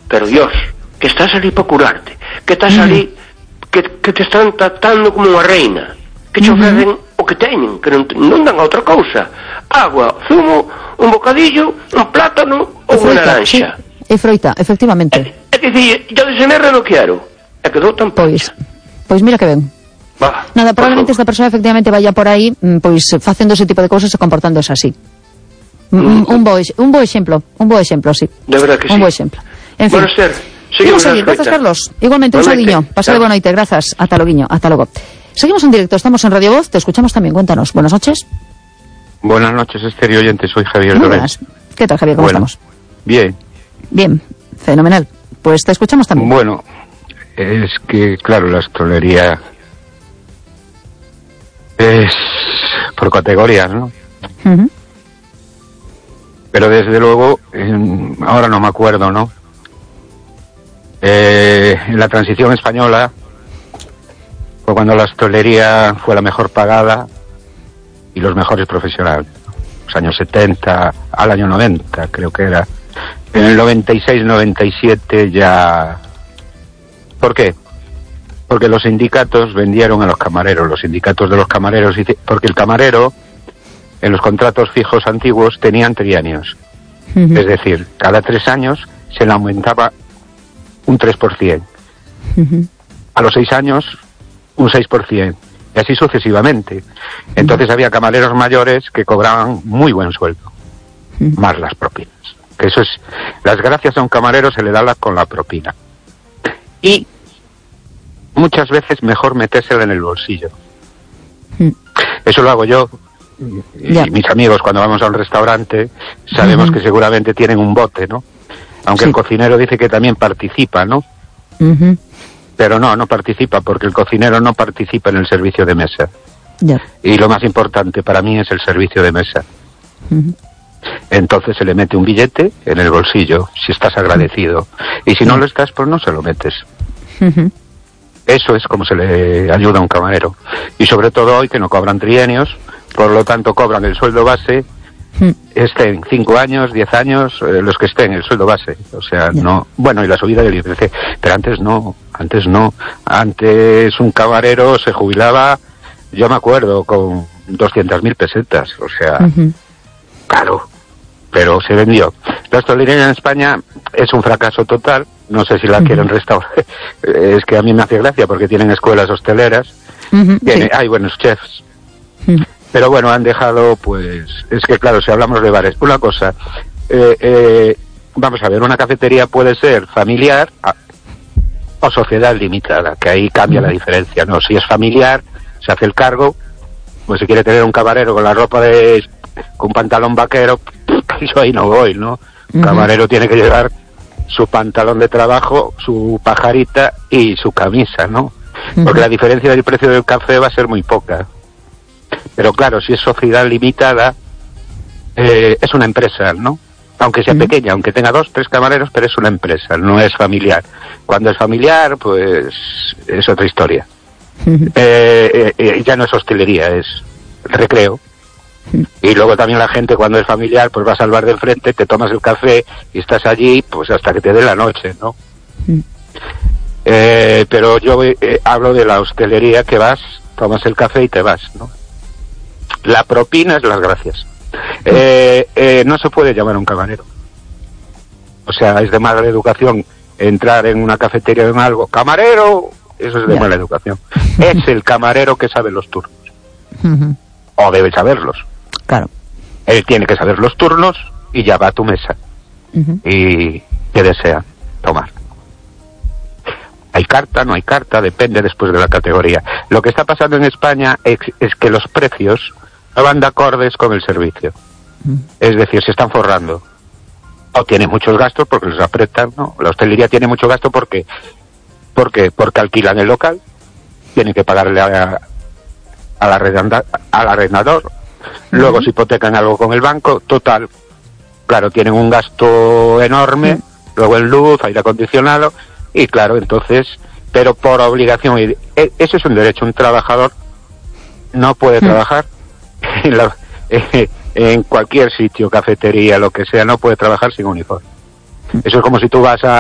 pero Dios, que estás ali para curarte, que estás ali, que te están tratando como unha reina, que te ofrecen o que teñen, que non dan outra cousa, agua, zumo, un bocadillo, un plátano ou unha naranja. E froita, efectivamente. É dicir, yo dese merda non quero, é que dou tan pancha. Pois mira que ben. Nada, probablemente esta persona efectivamente vaya por aí, pois facendo ese tipo de cousas e comportándose así. Un bo exemplo, sí. De verdad que sí. Un bo exemplo. En fin. Bueno, Esther, seguimos a seguir, grazas Carlos. Igualmente, un saludiño. Pasade boa noite, grazas. Ata logo. Seguimos en directo, estamos en Radio Voz, te escuchamos también, cuéntanos. Buenas noches. Buenas noches, Esther y oyentes, soy Javier. Muy buenas. ¿Qué tal, Javier? ¿Cómo estamos? Bien. Bien, fenomenal. Pues te escuchamos también. Bueno, es que, claro, la hostelería es por categorías, ¿no? Pero desde luego, ahora no me acuerdo, ¿no? En la transición española fue cuando la hostelería fue la mejor pagada y los mejores profesionales. Los años 70 al año 90, creo que era. En el 96-97 ya... ¿Por qué? Porque los sindicatos vendieron a los camareros, los sindicatos de los camareros, porque el camarero en los contratos fijos antiguos tenían trienios. Es decir, cada 3 años se le aumentaba un 3%. A los 6 años, un 6%. Y así sucesivamente. Entonces había camareros mayores que cobraban muy buen sueldo. Más las propinas. Que eso es... Las gracias a un camarero se le da con la propina. Y muchas veces mejor metérsela en el bolsillo. Eso lo hago yo. Y mis amigos, cuando vamos a un restaurante, sabemos que seguramente tienen un bote, ¿no? Aunque el cocinero dice que también participa, ¿no? Pero no participa, porque el cocinero no participa en el servicio de mesa. Y lo más importante para mí es el servicio de mesa. Entonces se le mete un billete en el bolsillo, si estás agradecido. Y si no lo estás, pues no se lo metes. Eso es como se le ayuda a un camarero. Y sobre todo hoy, que no cobran trienios, por lo tanto cobran el sueldo base, estén 5 años, 10 años, los que estén, el sueldo base. O sea, no... Bueno, y la subida del IPC. Pero antes no. Antes un camarero se jubilaba, yo me acuerdo, con 200.000 pesetas. O sea, claro, pero se vendió. La hostelería en España es un fracaso total. No sé si la quieren restaurar. Es que a mí me hace gracia porque tienen escuelas hosteleras. Hay buenos chefs. Pero bueno, han dejado, pues... Es que claro, si hablamos de bares... Una cosa, vamos a ver, una cafetería puede ser familiar o sociedad limitada, que ahí cambia la diferencia, ¿no? Si es familiar, se hace el cargo, pues si quiere tener un camarero con la ropa con pantalón vaquero, yo ahí no voy, ¿no? Un camarero tiene que llevar su pantalón de trabajo, su pajarita y su camisa, ¿no? Porque la diferencia del precio del café va a ser muy poca. Pero claro, si es sociedad limitada, es una empresa, ¿no? Aunque sea pequeña, aunque tenga 2, 3 camareros, pero es una empresa, no es familiar. Cuando es familiar, pues es otra historia. Ya no es hostelería, es recreo. Y luego también la gente, cuando es familiar, pues vas al bar del frente, te tomas el café y estás allí pues hasta que te dé la noche, ¿no? Pero yo hablo de la hostelería, que vas, tomas el café y te vas, ¿no? La propina es las gracias. No se puede llamar a un camarero. O sea, es de mala educación entrar en una cafetería de algo. ¡Camarero! Eso es de mala educación. Es el camarero que sabe los turnos. O debe saberlos. Claro. Él tiene que saber los turnos y ya va a tu mesa. Y ¿qué desea tomar? ¿Hay carta? ¿No hay carta? Depende después de la categoría. Lo que está pasando en España es que los precios no van de acordes con el servicio. Es decir, se están forrando. O tiene muchos gastos porque los apretan, ¿no? La hostelería tiene mucho gasto porque alquilan el local, tienen que pagarle al arrendador, luego se hipotecan algo con el banco, total, claro, tienen un gasto enorme, luego en luz, aire acondicionado, y claro, entonces, pero por obligación, eso es un derecho. Un trabajador no puede trabajar en cualquier sitio, cafetería, lo que sea, no puede trabajar sin uniforme. Eso es como si tú vas a